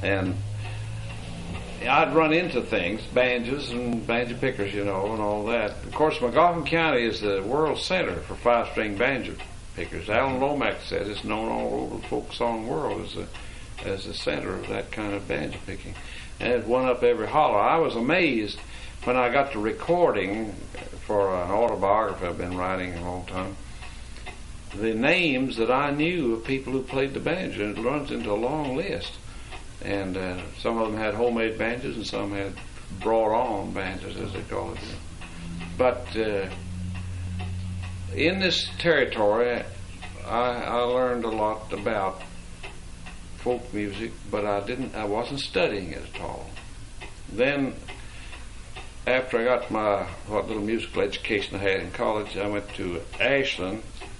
And I'd run into things, banjos and banjo pickers, and all that. Of course, McGoffin County is the world center for 5-string banjo pickers. Alan Lomax says it's known all over the folk song world as the center of that kind of banjo picking. And it went up every hollow. I was amazed when I got to recording for an autobiography I've been writing a long time, the names that I knew of people who played the banjo, and it runs into a long list. And some of them had homemade banjos, and some had brought-on banjos, as they call it. But in this territory, I learned a lot about folk music, but I wasn't studying it at all. Then, after I got what little musical education I had in college, I went to Ashland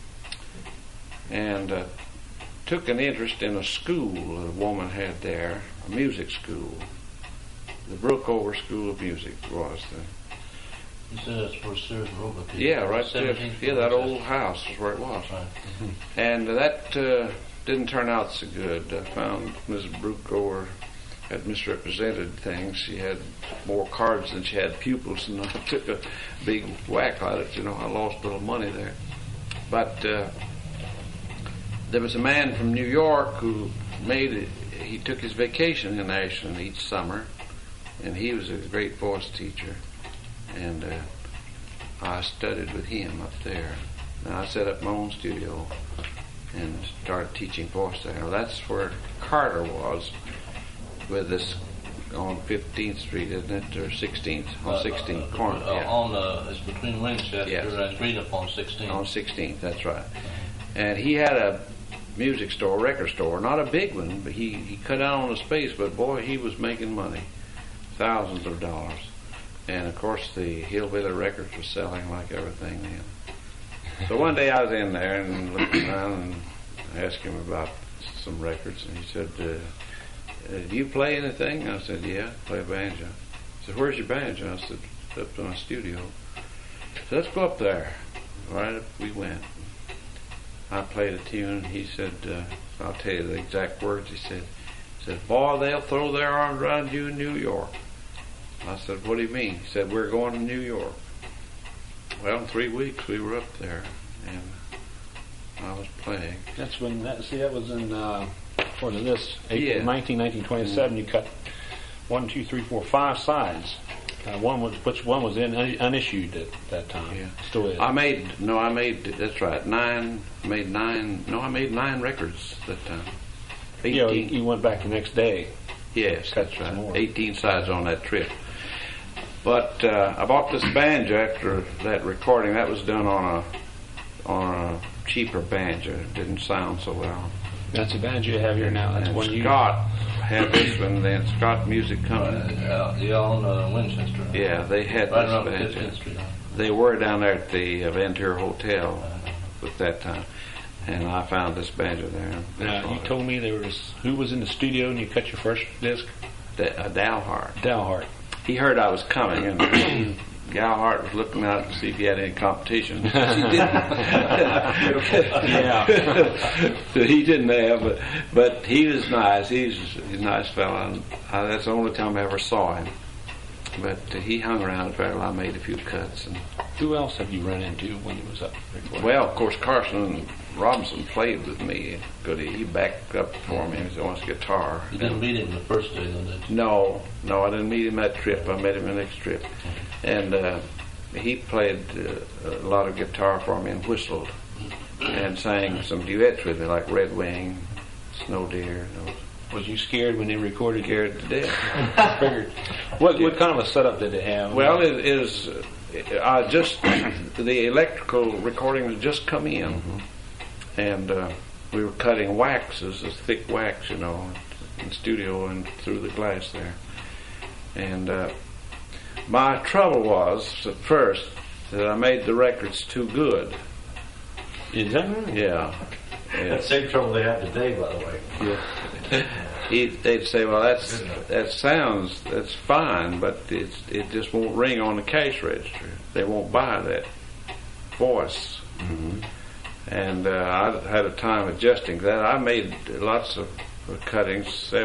and took an interest in a school that a woman had there, a music school. The Brookover School of Music was the... You said that's where Sears Roebuck is? Yeah, right there. Yeah, that old house is where it was. Right. Mm-hmm. And that didn't turn out so good. I found Mrs. Brookover had misrepresented things. She had more cards than she had pupils, and I took a big whack at it. I lost a little money there. But there was a man from New York who he took his vacation in Ashland each summer, and he was a great voice teacher. And I studied with him up there. And I set up my own studio and started teaching voice there. Now, that's where Carter was with this on 15th Street, isn't it? Or 16th? On 16th corner. Yeah. It's between Winchester and Street up on 16th. On 16th, that's right. And he had a music store, record store, not a big one, but he cut down on the space, but boy, he was making money, thousands of dollars. And of course the Hillbilly records were selling like everything then. So one day I was in there and looked around and asked him about some records, and he said, do you play anything? I said, yeah, I play a banjo. He said, where's your banjo? I said, it's up to my studio. So let's go up there. Right up we went. I played a tune. He said, I'll tell you the exact words. He said, boy, they'll throw their arms around you in New York. I said, what do you mean? He said, we're going to New York. Well, in 3 weeks we were up there, and I was playing. That was in, according to this, April 1927, you cut 1, 2, 3, 4, 5 sides. Which one was unissued at that time? Yeah. Still is. I made 9 records that time. 18. Yeah, you went back the next day. Yes, that's right. More. 18 sides on that trip. But I bought this banjo after that recording. That was done on a cheaper banjo. It didn't sound so well. That's a banjo you have here now. That's and one you Scott had this one. Then Scott Music Company. On Winchester. Yeah, they had right this banjo. They were down there at the Ventura Hotel at that time. And I found this banjo there. Now, you told me who was in the studio and you cut your first disc? Dalhart. Dalhart. He heard I was coming, and Dalhart was looking out to see if he had any competition. He didn't. Yeah. He didn't have, but he was nice. He's a nice fellow. And that's the only time I ever saw him. But he hung around fairly. I made a few cuts. And who else have you run into when you was up recording? Well, of course, Carson Robinson played with me. He backed up for me. He was on his guitar. You didn't meet him the first day, though, did you? No, I didn't meet him that trip. I met him the next trip. And he played a lot of guitar for me and whistled and sang some duets with me, like Red Wing, Snow Deer. Was you scared when they recorded? Scared to death. Figured. What kind of a setup did they have? Well, it is just the electrical recording had just come in, and we were cutting waxes, this thick wax, in the studio and through the glass there. And my trouble was at first that I made the records too good. Is that right? Yeah. That's the same trouble they have today, by the way. Yeah. They'd say, well, that's fine, but it just won't ring on the cash register. They won't buy that voice. Mm-hmm. And I had a time adjusting that. I made lots of cuttings,